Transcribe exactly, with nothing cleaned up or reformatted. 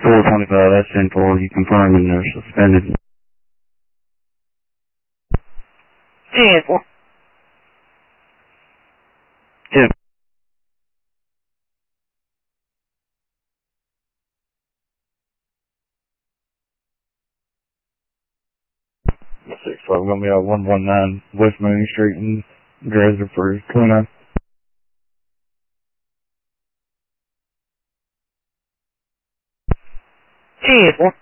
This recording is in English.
four twenty-five, that's ten four. You confirm and they're suspended. ten four. ten. six five, gonna be out one one nine West Mooney Street in Dresden for twenty-nine. ten four.